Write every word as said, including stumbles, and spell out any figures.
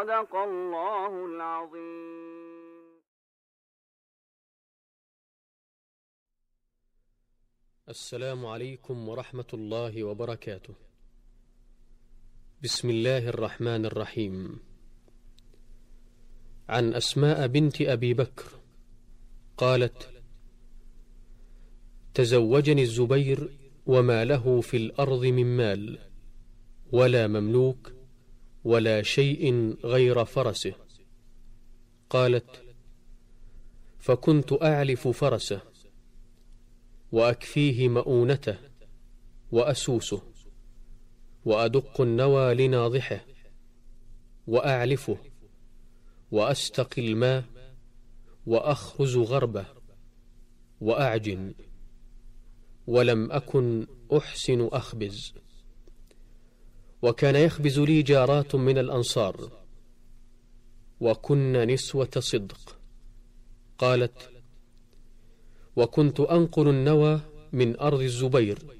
صدق الله العظيم. السلام عليكم ورحمة الله وبركاته. بسم الله الرحمن الرحيم. عن أسماء بنت أبي بكر قالت: تزوجني الزبير وما له في الأرض من مال ولا مملوك ولا شيء غير فرسه. قالت: فكنت أعلف فرسه وأكفيه مؤونته وأسوسه وأدق النوى لناضحه وأعلفه وأستقي الماء وأخرز غربه وأعجن، ولم أكن أحسن أخبز. وكان يخبز لي جارات من الأنصار وكن نسوة صدق. قالت: وكنت أنقل النوى من أرض الزبير